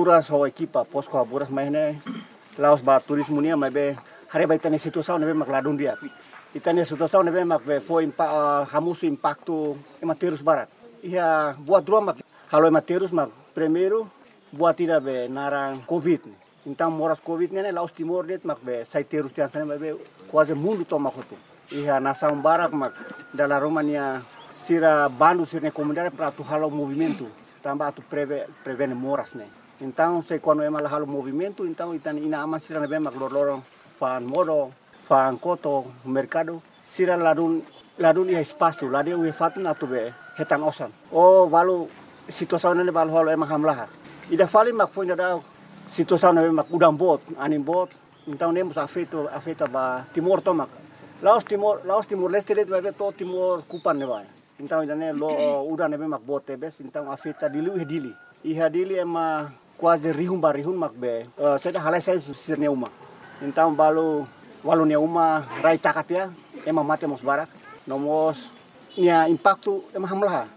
haburas ho equipa posko haburas maine laos ba turismo nia mai be hare ba itane situação nebe mak ladun dia itane situação nebe mak be foi hamusu impacto ematerus barat ia buat dua mak halo ematerus mak primeiro buat tira be narang covid então moras covid ne laos timor det mak be saiterus tian sana be quase mundo toma kotu ia nação barak mak dala romania sira bandu sirne comunidade para tu halo movimento tambah tu prevene moras ne. Então, se quando é mal halo movimento, então itan ina aman sira nebe mak lorong fan modo, fan koto, mercado, sira ladun ia espaço, ladun ia fatun atu be hetan osan. Oh, valu situação nele valu halo emang hamlaha. Ida fali mak foi da situação nebe mak udang bot, anim bot, então nemos afeta ba Timor tomak. Laos Timor Leste det vai to Timor kupan ne vai. Então ainda né udah nebe mak bote bes então afeta dili ema quase rihun mak be seda halai sai sirne uma então walu neuma rai takatia ema mate mos barak nomos nia impacto ema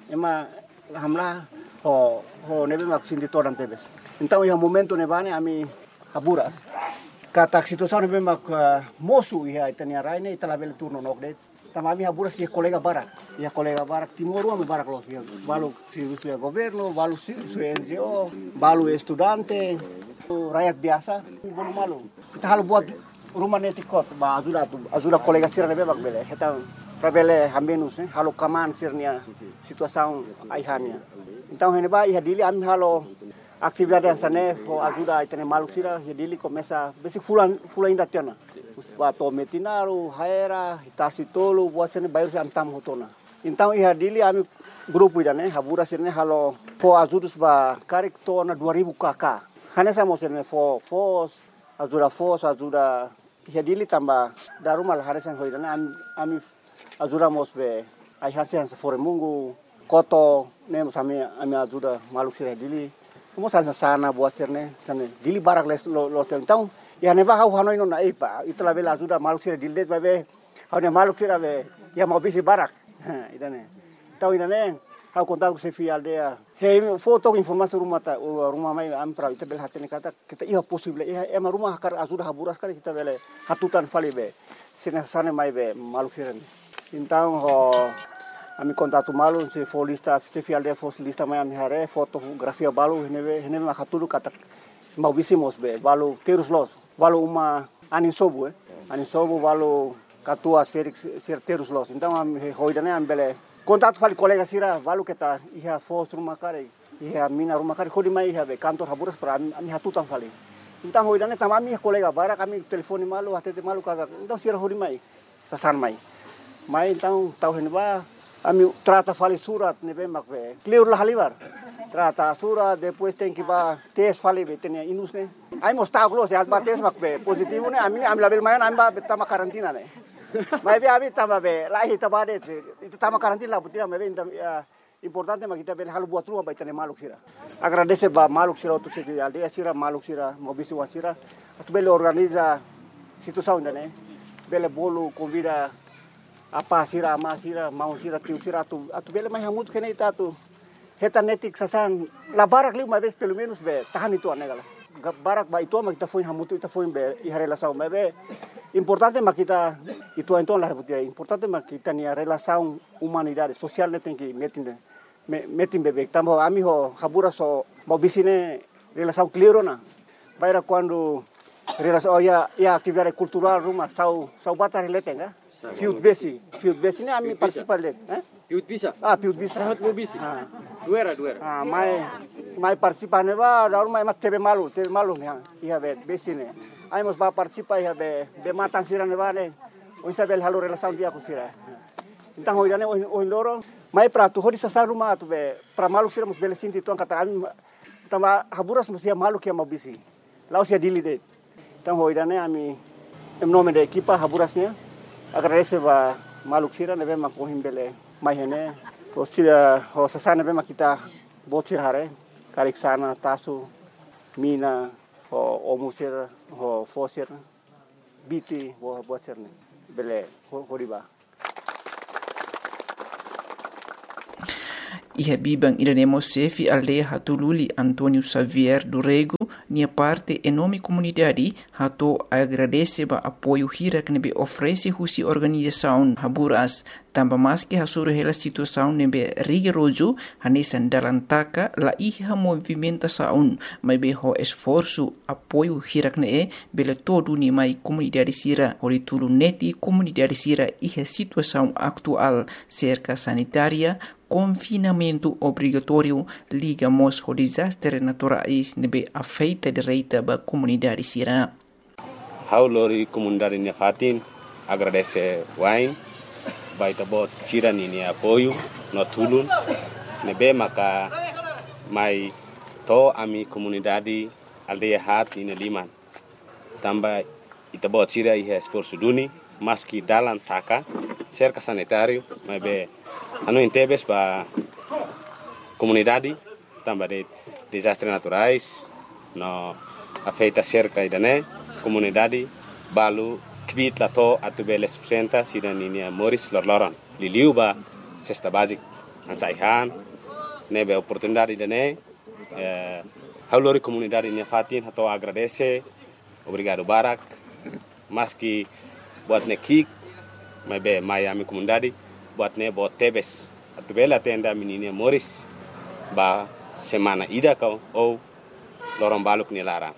hamlah ho nebe mak sindi toran tebes então ia momento nebane ami haburas kata situação nebe mak mosu ia itania rai ne italabel turno nokdet tamami haburas ia kolega barak Timor me barak los balu si governo balu si NGO balu estudante rakyat biasa bolu malu kita halu buat rumah netikot ba ajuda kolega sira nebe bak bele eta prabele hambenus halu kaman sirnia situação aihania então hene ba ia dili am halo atividade sane ho ajuda itene malu sira ia dili começa besi fulan inda tiana Bato metinaru, haera, itasi tolu, buat sini bayar si antam hotona. Então ia dili ami grupo ida ne, habura sini halo fo azudus ba karik tona 2000 kk. Hane sama sini fo fos, ajuda ia dili tambah darumal harisan hoida ne ami ajuda mos be ai hasian sefore mungu koto ne ami ajuda maluk sira dili. Mo sana buat sini sana dili barak lo então ya neva hau hanoi no na ipa itla bela ajuda maluk sira dildet babe hau ne maluk sira be ya mau bisi barak idane tau idane hau kontak se fi aldea he foto informasi rumah mai am pra ita bel hatene kata kita iya posible ema rumah kar ajuda haburas kali kita bele hatutan fali be sina sana mai be maluk sira então ho ami kontatu malu se folista se fi aldea fosilista mai am hare fotografia balu hene ma hatulu kata mau bisi mos be balu terus los balu uma anin sobu balu katua Felix terus los então am hoidane am bele contato fali colega sira balu kita iha fos rumah kare iha mina rumah kare hodi mai iha be kantor haburas pra ami hatutan fali então hoidane tam ami colega bara kami telefoni malu hatete malu kata então sira hodi mai sasan mai então tau henba ami trata fali surat nebe makbe clear la halivar trata surat depois tem que ba tes fali betenia inus ne ai mostau close at ba tes makbe positivo ne ami label mayan ami ba betama karantina ne mai be abi tama be lahi tabade itu tama karantina butia me be importante makita be halu buat rumah betene maluk sira agradece ba maluk sira tu segi alde sira maluk sira mobisi wasira atu bele organiza situação ne bele bolu convida apa sira ama sira mau sira tiu sira atu bele mai hamut kene itatu heta netik sasan la barak li uma vez pelo menos be tahan itu anegala barak ba itu ma kita foi hamutu ita foi be i relação me be importante ma kita itu então la reputia importante ma kita ni relação humanidade social ne tem que metin bebe tamo ami ho habura so mau bisine relação clear na baira quando relação ya atividade cultural rumah sau batar letenga Fiut besi ni ami participar let, Fiut bisa. Fiut bisa. Sahat mo bisi. Duera. Mai participar ne ba, daru mai mak tebe malu ne, iha be besi ne. Ai mos ba participar iha be matan sira ne ba ne. O isabel halu relação dia ku sira. Então hoidane o loro mai prato hodi sa rumah tu be pra malu sira mos bele sinti tuan kata ami tamba haburas mos ia malu kia mau bisi. Laos ia dili det. Então hoidane ami em nome da equipa haburasnya agradece ba maluk sira nebe mak kohim bele mai hene ko sira ho sasana be makita botir hare karik sana tasu mina ho omusir ho fosir biti ho botir ne bele horiba. Iha bibang iranemo sefi aldeia Hatululi Antônio Xavier do Rego, nia parte enorme comunidade, hato agradece ba apoio hira que nebe oferece husi organização Haburas, tamba mais que hasuru hela situação nebe rigoroso, hanesan dalantaka la iha movimentação, mas be ho esforço apoio hira que ne bele todo ni mai comunidade sira, olitulu neti comunidade sira iha situação atual, cerca sanitária, confinamento obrigatório, ligamos ao desastre naturais nebe afeita direita ba comunidade sira. Haulori comunidade Nefatin agradece Wine, baita bot sira ni apoio no tulun, nebe maka mai to ami comunidade aldeia hat in Liman. Tamba ita bot sira ihe esforço duni, maski dalam taka, cerca sanitário, mas anu intebes ba comunidade tamba de desastres naturais no afeita cerca idane comunidade balu kvit lato atubele subsenta sida ninia Moris lorloron liliu ba cesta basic ansaihan nebe oportunidade idane haulori comunidade nia fatin hato agradece obrigado barak maski buat nekik mabe Miami comunidade buat ne bot tebes atubela tenda menina Moris ba semana ida kau ou lorong baluk ni lara.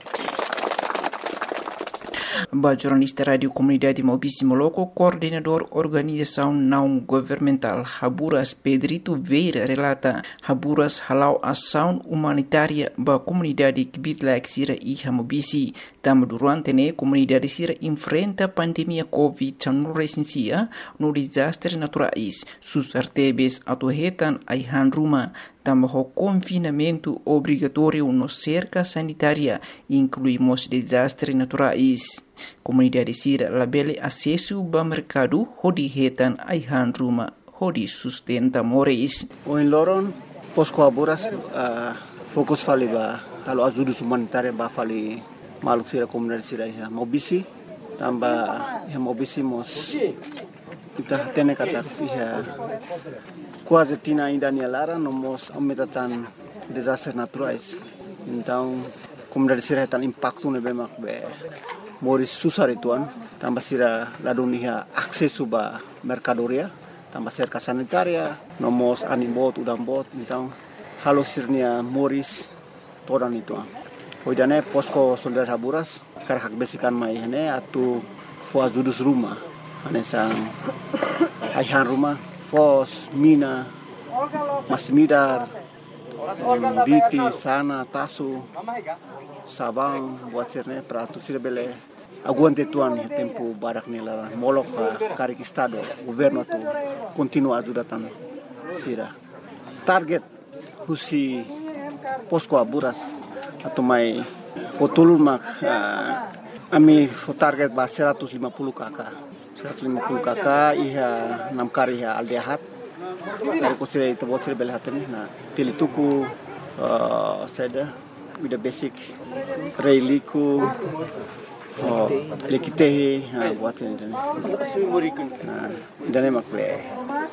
Ba jornalista Radio Comunidade Maubici Moloco, coordenador organização não governamental Haburas Pedrito Veira relata Haburas halau ação humanitária ba comunidade Kibitlaik Sira e Maubici. Tama durante ne comunidade Sira enfrenta pandemia Covid-19 no desastre naturais. Sus artebes atuhetan aihan ruma. Tama ho confinamento obrigatório no cerca sanitária, incluímos desastres naturais. Comunidade Sira labele acesso ao mercado, hodi hetan aihan ruma, hodi sustenta moris. O em Loron, posko Haburas, fokus fali ba, halo ajuda humanitária ba fali maluk Sira comunidade Sira ya Maubici, tamba ya Maubici mos kita tene kata ya quase tina ainda ni lara nomos aumentatan desastres naturais. Então, comunidade Sira tan impacto ne bemak be moris susar ituan, tambah Sira ladunia akses ba mercadoria, tambah cerca sanitaria, nomos animbot udambot, então halo sirnia moris todan ituan. Hoidane posko soldat Haburas karhak besikan mai hene atu fo ajudus rumah, ane sang aihan rumah Fos, Mina, Masmidar, Diti, Sana, Tasu, Sabang, buat sirne peratu sira bele aguante tuan ya tempo barak nela molok karik estado governo tu continua ajudatan sira. Target husi posko Haburas atau mai fotulun mak ami target ba 150 kakak. 150 kakak iha namkari iha aldehat dari kusira itu buat sira bele hatani na tilituku seda with the basic reiliku lekitehi buat sini dan makle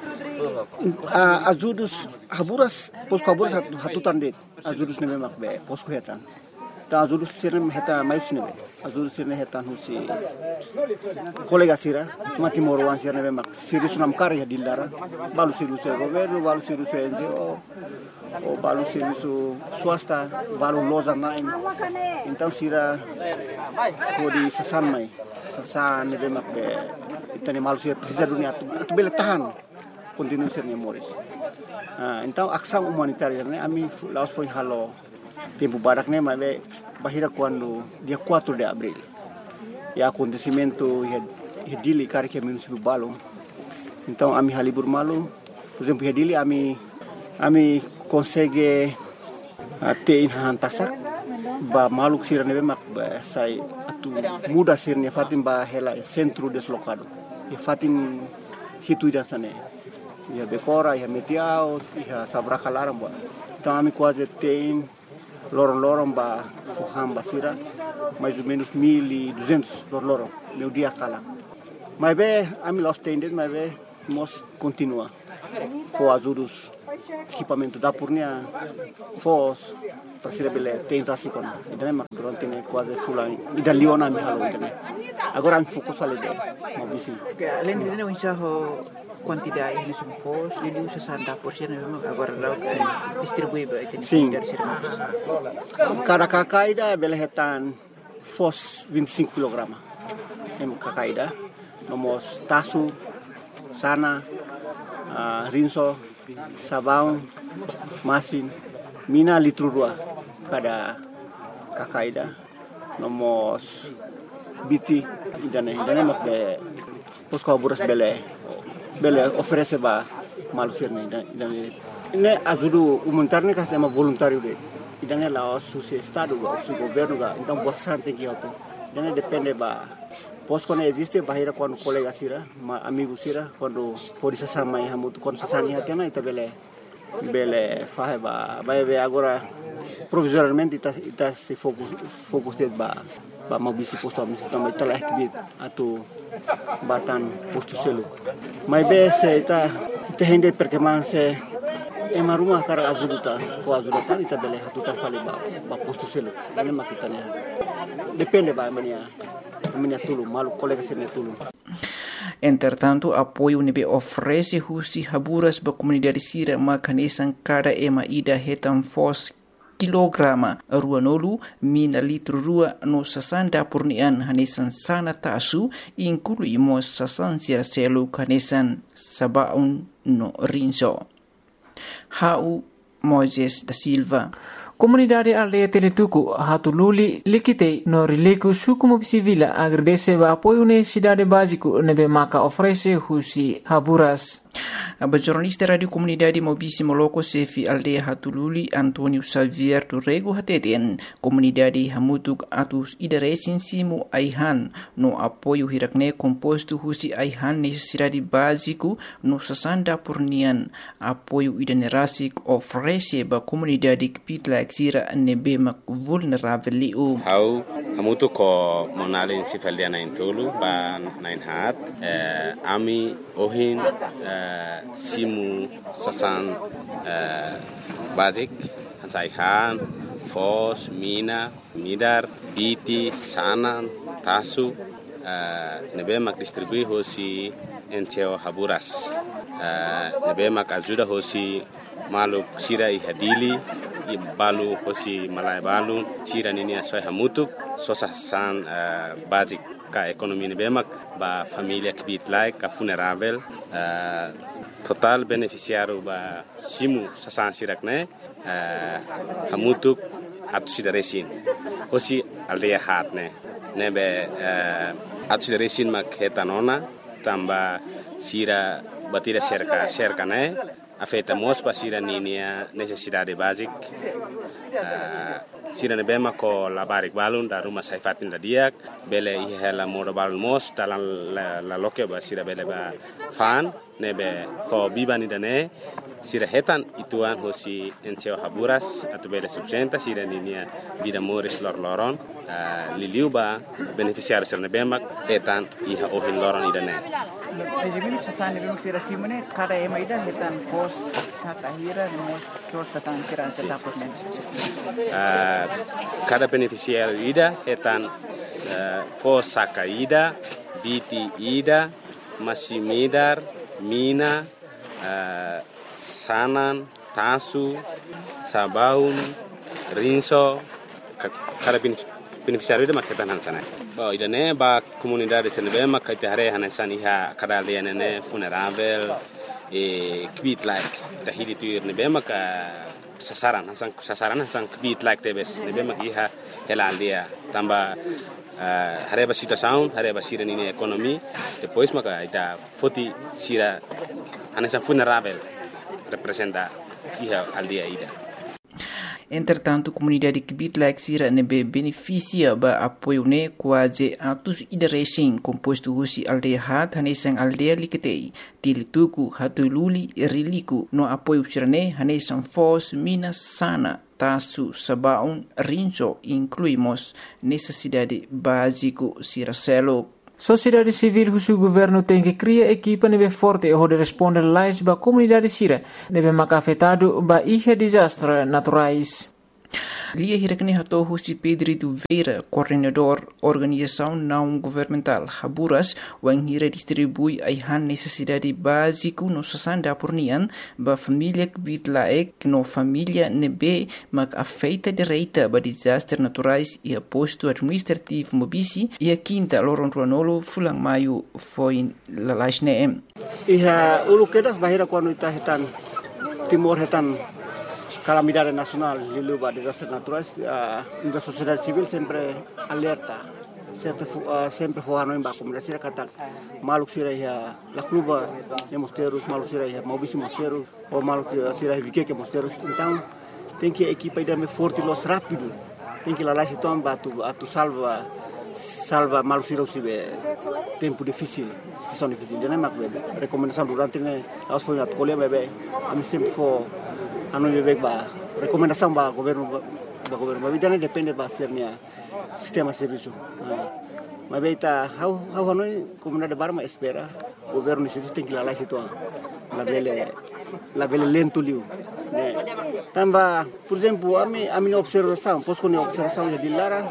ajudus Haburas posko Haburas hatutan det ajudus neme makbe posko hetan ta ajudus sirne heta mayus nebe ajudus sirne hetan husi kolega sira mati morwan sirne be mak siri sunam kari dilara balu siru se governo balu siru se NGO o balu siru su swasta balu loza nain então sira kodi sasan mai sasan be mak be itani malu sira sisa dunia tu bele tahan continue sirne Moris então ação humanitária ne ami laos foi halo tempo barak ne mas bahira quando dia 4 de abril e acontecimento dili kari que município Balong. Então ami halibur malu por exemplo dili ami consegue ter hantasak ba maluk sira nebe mak ba sai atu muda sirne fatim ba hela centro deslocado e fatim hitu dan sane ya bekora ya metiao ya sabraka laram ba. Então ami quase tem lorong-lorong ba fuham basira mais ou menos 1.200 lorong meu dia kala mas be ami los tendes mas be mos continua fo ajudus equipamento dapurnya, fos, presida bele tem rasi kon. Idane mak durante ne quase fulan. Ida liona mi halo idane. Agora mi fokus ale de, mau bisi. Além de não enxergar quantidade de fos, ele usa 60% memang agora lá distribui para Sim. dari serviços. Cada kakaida bele hetan fos 25 kg. Em kakaida, nomos tasu, sana, rinso, sabão, masin, mina litro 2 cada kakaida, nomos biti, idane mak be posko aburas bele oferece ba malu firme idane ne ajudu humanitarne ka sama voluntário de idane la su estado o su governo ga então bastante que auto idane depende ba posko ne existe bahira quando colega sira ma amigo sira quando pode sama ya mutu quando sasani hatena ita bele fahe ba be agora provisoriamente ita se fokus de ba mau bisi posto amisi também telah kibit atau batan posto selu. Mas se ita hende perkembangan se ema rumah kara azuduta ita bele hatuta fale ba posto selu. Ini makitanya. Depende ba mania tulu malu colega sene tulu. Entretanto, apoio nebe oferece husi haburas ba comunidade sira makanesan cada ema ida hetan fos kilograma ruanolu mina litro rua no 60 purnian hanesan sana tasu inclui mo 60 selu hanesan sabaun no rinso. Hau Moises da Silva. Comunidade aldeia Teletuku Hatululi likite no rileku suku civila agradece ba apoio necessidade básico nebe maka oferece husi haburas. A jornalista Radio Comunidade Mobisi Moloko Sefi Aldeia Hatululi Antonio Xavier Turrego Hateten Comunidade Hamutuk Atus Idaresin Simu Aihan no apoio hirakne composto husi Aihan necessidade básico no 60 purnian apoio idanerasik oferece ba comunidade kipitla exira nebe mak vulnerável liu. Hau hamutuk ko monalin sifaliana intulu ba nain hat ami ohin simu sasan basic hansaihan fos mina midar biti sanan tasu nebe mak distribui hosi enteo haburas nebe mak ajuda hosi maluk sira ihadili balu hosi malai balu sira nini asoi hamutuk sosasan basic ka ekonomi nebe mak ba familia kibit like ka funerável total beneficiário ba simu sasan sirakne hamutuk atu sidaresin hosi aldeia hatne nebe atu sidaresin mak hetanona tamba sira batira cerca ne afeta mos pa sira ninia necessidade basic sira nebe mak ko labarik balun da rumah saifatin da diak bele ihela modo balun mos dalam la loke ba sira bele ba fan nebe ko bibani dane sira hetan ituan hosi enteo haburas atau bele subsenta sira ninia vida moris loron liliu ba beneficiário sira nebe mak hetan iha ohin loron idane. Ejimini sasan nebe mak sira simone kada ema ida hetan pos sakahira no sasan sira setapos men. Cada beneficiário ida hetan pos sakaida biti ida masimidar mina sanan tasu sabaun rinso kada beneficiário ida maketan hansana ba idane ba comunidade senebe makite hare hanesan iha kada lianene funerável kbit like tahidi tuir nebe maka sasaran hasan kbit like tebes nebe mak iha hela aldia tamba hareba situação hareba sira nini ekonomi depois maka ita foti sira hanesan funerável representa iha aldia ida. Entretanto, comunidade kibitla exira nebe beneficia ba apoio ne quase atus idaresin composto husi aldeia hat hanesan aldeia liketei Tilituku Hatululi riliku no apoio sirane hanesan fos mina sana tasu sabaun rinso incluímos necessidade básico siracelo. Sociedade civil husu governo tem que criar equipa nebe forte onde responder lais ba comunidade sira nebe maka afetado ba ihe desastre naturais. Lia hirakni hato husi Pedrito Veira, coordenador organização não governamental Haburas, wang hira distribui aihan necessidade básico no sasanda pornian ba família que laek no família nebe mak afeita direita ba desastre naturais e posto administrativo mobisi e a quinta loron ruanolo fulang maio foi lalasne. Iha ulu kedas bahira quando ita hetan timor hetan calamidade nacional lilu ba desastres naturais, a sociedade civil sempre alerta, sempre forrando em baixo, mas sira kata maluk sira ia la cluba de mosteiros, maluk sira ia mobisi mosteiros, ou maluk sira ia vique mosteiros. Então tem que equipa ida me forte los rápido, tem que lá se tomba tu salva maluk sira usibe tempo difícil, situação difícil. Jadi mak bebe recomendação durante ne aos foi at colher bebe, ami sempre for anu bebek ba recomendação ba governo mas não depende ba sernya sistema serviço mas bem tá how anu comunidade barma espera governo isso tem que lá situ la bele lento liu tamba por exemplo a minha observação posso com observação de Lara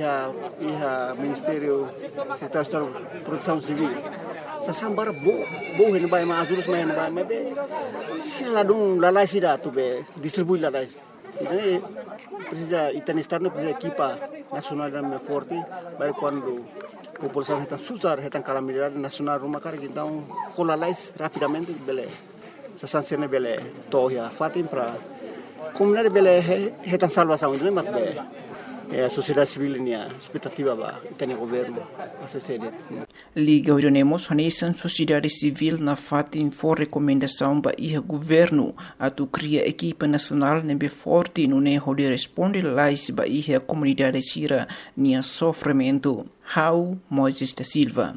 e Ministério Setor Proteção Civil sasambara bo hen bay ma azurus main bay ma be sila dum la lai sida tu be distribui la lai então precisa itani estarno precisa equipa nacional da forte para quando população está susar está calamidade nacional rumah kar então com la lai rapidamente bele sasansene bele toya fatim para comunidade bele está salvação então mak be a sociedade civil nia expectativa ba itani governo assessede Liga ordenemos hanesan sociedade civil na fatin for recomendação ba iha governo atu cria equipa nacional nebe forte no ne hode responde lais ba iha comunidade sira nia sofrimento. How Moises da Silva.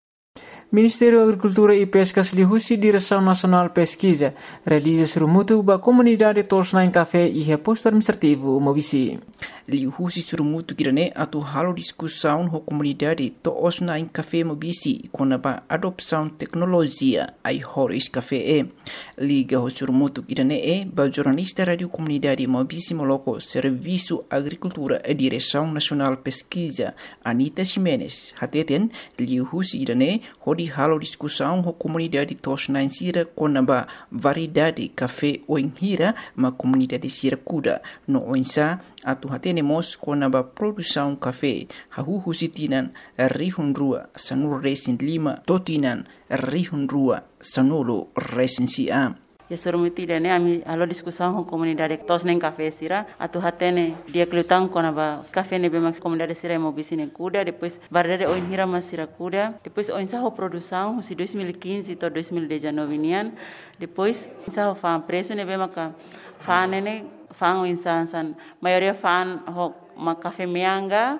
Ministério da Agricultura e Pescas lihusi Direção Nacional Pesquisa realiza surumutu ba comunidade tosna em café e reposto administrativo mobisi. Lihusi surumutu kirane atu halo discussão ho comunidade tosna em café mobisi com a adopção tecnologia ai horis café liga ho surumutu kirane ba jornalista radio comunidade mobisi moloko serviço agricultura e Direção Nacional Pesquisa Anita Ximenes hateten lihusi kirane hodi halo discussão ho comunidade tosna em sira com a variedade café o hira ma comunidade sira kuda no oinsa atu hatenemos com a produção café hahu sitinan rihunrua sanul resin lima totinan rihunrua sanulo resin sia. Ya surumuti dane ami alo discussão com comunidade tos nem café sira atu hatene dia klutang com a café ne bemax comunidade sira mobisi ne kuda depois barrere oin hira masira kuda depois oin sa ho produção si 2015 to 2019 nian depois sa ho fan preço ne bemaka fanene fan insan maioria fan ho mak café mianga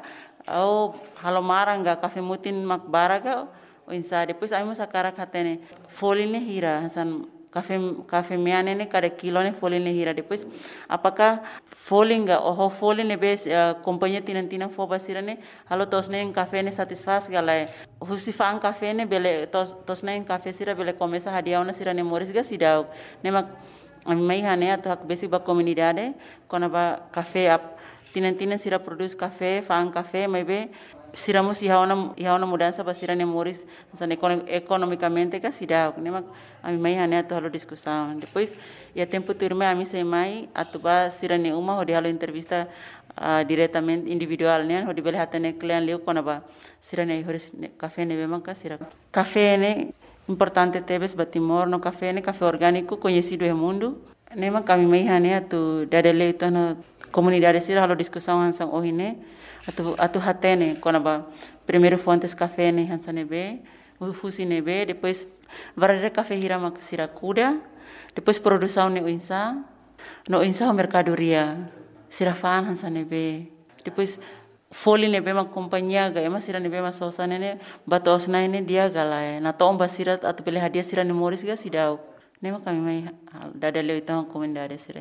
ou halomaranga café mutin mak baraga oinsa depois ai mo sakara hatene foline hira san café miane ne cada kilo ne foline hira depois apakah folinga oh foline bes companhia tinantina fo basira ne halo tos ne café ne satisfaz galai husifan café ne bele tos ne café sira bele começa hadiauna sira ne moris ga sidau ne mak mai hane atak basic ba comunidade kona ba café tinantina sira produz café fan café mai be siramos ihaona mudança ba sira ne moris san economicamente ka sidau ne mak ami mai hane ato halo discussão depois ia tempo turma ami sei mai atuba sira ne uma hodi halo entrevista diretamente individual ne hodi bele hatane client leu kona ba sira ne horis café ne be manka sira café ne importante tebes batimor no café ne café orgânico conhecido no mundo ne mak ami mai hane atu dadele itu no comunidade sira halo discussão hansang ohine atu hatene kona ba primeiro fontes café ne hansane be fusi ne be depois varare café hira mak sira kuda depois produção ne no insa mercadoria sira fan hansane be depois foli ne be mak companhia ga ema sira ne be mak sosane ne batos na ne dia galai na tomba sira atu pele hadia sira ne moris ga sidau nema kami mai dadale itang comunidade sira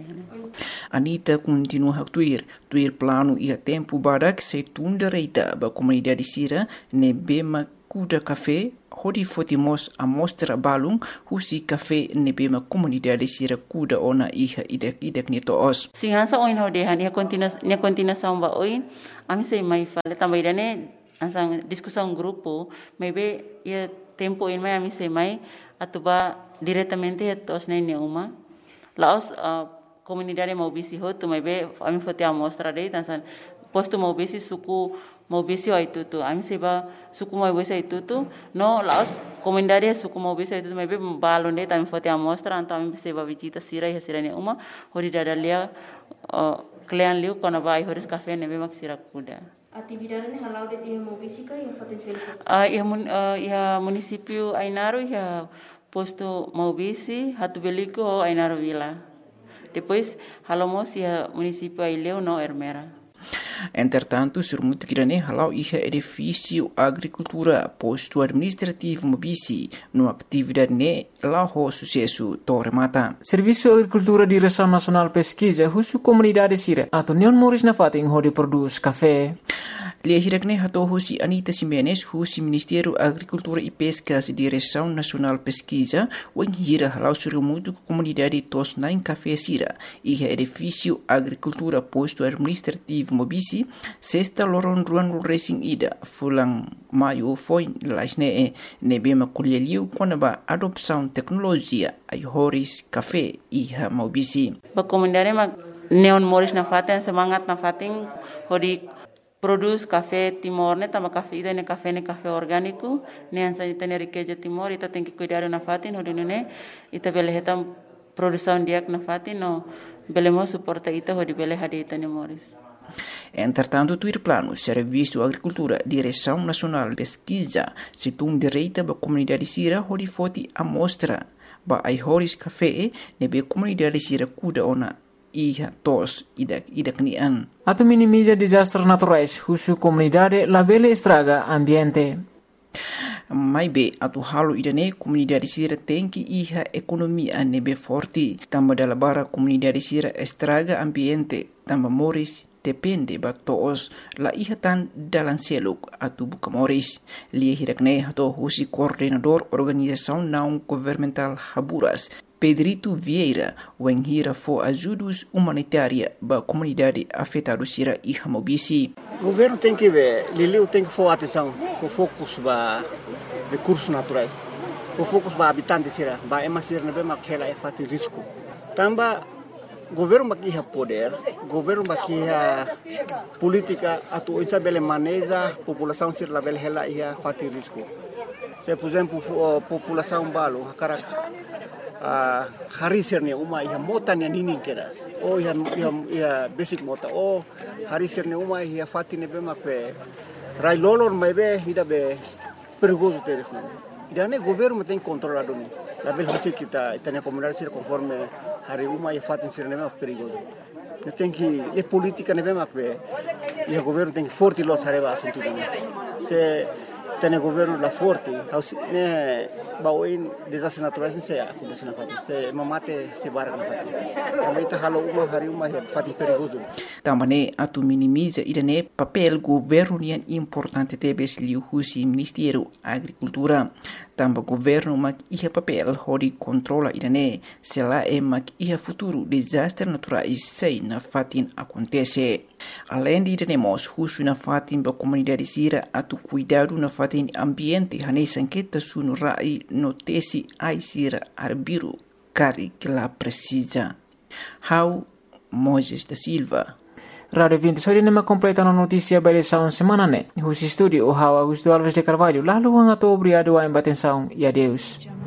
Anita continua a tuir plano e a tempo barak se tunda reita ba comunidade sira ne bema kuda café hodi fotimos amostra balung husi café nebema comunidade sira kuda ona iha idek ni toos. Singansa oin hodehan nia continuação ba oin ami sei mai fale tambaidane ansang discussão grupo maybe ia tempo in mai ami sei mai atuba diretamente tos ne uma laos comunidade Maubisi hotu maybe ami fote amostra dei tansan posto Maubisi suku Maubisi itu ami seba suku Maubisi itu no laos comunidade suku Maubisi itu maybe balon dei tami fote amostra anta ami seba visita sira ne uma hori dadalia klean liu kona vai horis cafe nebe mak sira kuda. Atividade ni halau de dia Maubisi ka ia potensial. Ia município Ainaro ia posto Maubisi Hatu Belico ou Ainaro Vila. Depois halamos ia município Aileu no Ermera. Entretanto, surmuto kirane halau iha edifício agricultura posto administrativo Maubisi no atividade ne lao sucesso tormata. Serviço Agricultura Direção Nacional Pesquisa husu comunidade sira atau Neon Morris na fating hodi produz café. Lia hirakne hato husi Anita Simenes husi Ministério Agricultura e Pescas Direção Nacional Pesquisa wen hira halau surmuto comunidade tos nain café sira iha edifício agricultura posto administrativo Maubisi sexta loron ruan racing ida fulang maio foi lasne nebema kulialiu konaba adopção tecnologia ai horis café iha Maubisi. Ba comunidade ma Neon Morris na faten semangat na fating hodi produz café Timor ne tama café ida ne café orgânico ne ansa ita ne riqueza Timor ita tem que cuidar na fatin hodi ne ita bele hetam produção diak na fatin no belemo suporta ita hodi bele hadi ita ne Morris. Entretanto, tuir plano Serviço Agricultura Direção Nacional Pesquisa situng direita ba comunidade sira hodi foti amostra ba ai horis café nebe comunidade sira kuda ona iha tos idak nian. Atau minimiza desastres naturais husu comunidade labele estraga ambiente. Mai be atu halu idane comunidade sira tem que iha economia nebe forte tamba dalabara comunidade sira estraga ambiente tamba moris depende ba toos la iha tan dalan seluk atu buka moris lia hirakne hato husi coordenador organização não governamental Haburas Pedrito Vieira wen hira fo ajudos humanitária ba comunidade afetada sira iha Maubisi. O governo tem que ver, Liliu tem que for atenção, for focus ba recursos naturais, for focus ba habitantes sira, ba emasir nebe makhela e fati risco. Tamba governo makiha poder, governo makiha política atu isa bele maneja população sira bele hela ia fati risco. Se por exemplo população balo hakara hari sirne uma ia mota ne nini keras o ia basic mota o hari sirne uma ia fati ne bema pe rai lolor mebe ida be perigoso teres ne ida ne governo tem controlado ni la bel hasi kita itania comunidade sir conforme hari uma ia fati sirne bema perigoso ne tem que le politica ne bema pe ia governo tem forte los areba assunto se tem governo la forte ne baoin desastres naturais se acontece na fati se mamate se barra na fati também tá halo uma hari uma fati perigoso também atu minimiza idane papel governo nian importante tebes liu husi Ministério Agricultura tamba governo mak iha papel hodi controla idane sela mak iha futuro desastre naturais sei na fatin acontece além de idane husu na fatin ba comunidade sira atu cuidado na fatin ambiente hane sanqueta sunu rai notesi ai sira arbiru cari que la precisa how Moses da Silva. Radio 20 hari nama completa notícia pada saun semana ne. Husi studio Augusto Alves de Carvalho lalu hanga to obrigado a embaten saun e adeus.